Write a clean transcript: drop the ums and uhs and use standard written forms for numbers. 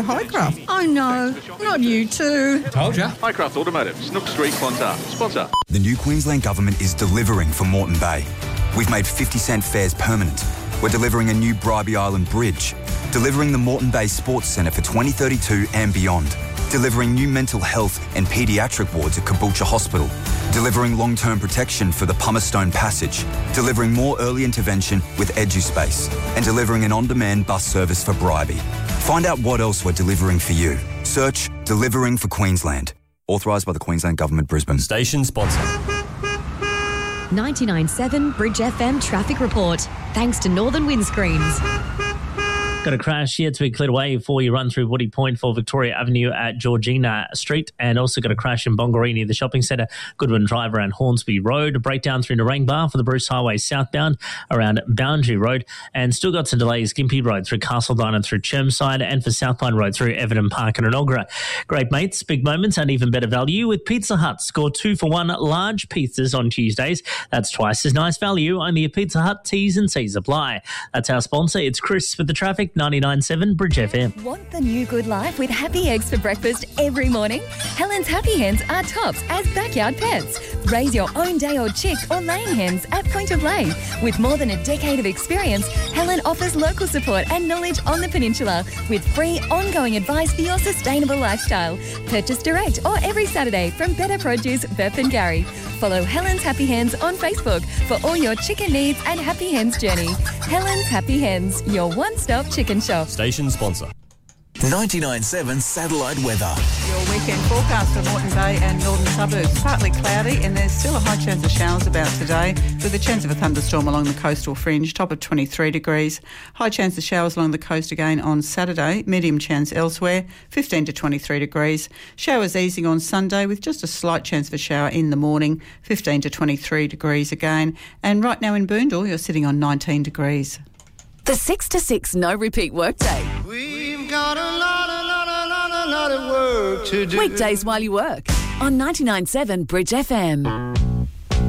Highcraft. I know, not you too. Told ya. Highcraft Automotive, Snook Street, Clontarf. Sponsor. The new Queensland Government is delivering for Moreton Bay. We've made 50-cent fares permanent. We're delivering a new Bribie Island Bridge. Delivering the Moreton Bay Sports Centre for 2032 and beyond. Delivering new mental health and paediatric wards at Caboolture Hospital. Delivering long-term protection for the Pumice-Stone Passage. Delivering more early intervention with EduSpace. And delivering an on-demand bus service for Bribie. Find out what else we're delivering for you. Search Delivering for Queensland. Authorised by the Queensland Government, Brisbane. Station sponsor. 99.7 Bridge FM traffic report. Thanks to Northern Windscreens. Got a crash here to be cleared away before you run through Woody Point for Victoria Avenue at Georgina Street, and also got a crash in Bongaree near the shopping centre, Goodwin Drive around Hornsby Road, a breakdown through Narangba for the Bruce Highway southbound around Boundary Road, and still got some delays Gympie Road through Castledine and through Chermside, and for Southline Road through Everton Park and Enoggera. Great mates, big moments and even better value with Pizza Hut. Score 2 for 1 large pizzas on Tuesdays. That's twice as nice value. Only at Pizza Hut. T's and C's apply. That's our sponsor. It's Chris with the traffic. 99.7 Bridge FM. Want the new good life with happy eggs for breakfast every morning? Helen's Happy Hens are tops as backyard pets. Raise your own day-old chick or laying hens at point of lay. With more than a decade of experience, Helen offers local support and knowledge on the peninsula with free ongoing advice for your sustainable lifestyle. Purchase direct or every Saturday from Better Produce, Burpengary. Follow Helen's Happy Hens on Facebook for all your chicken needs and Happy Hens journey. Helen's Happy Hens, your one-stop chicken shop. Station sponsor. 99.7 satellite weather. Your weekend forecast for Moreton Bay and northern suburbs. Partly cloudy and there's still a high chance of showers about today with a chance of a thunderstorm along the coastal fringe, top of 23 degrees. High chance of showers along the coast again on Saturday, medium chance elsewhere, 15 to 23 degrees. Showers easing on Sunday with just a slight chance of a shower in the morning, 15 to 23 degrees again. And right now in Boondall, you're sitting on 19 degrees. The 6 to 6 no repeat workday. We've got a lot of work to do. Weekdays while you work on 99.7 Bridge FM.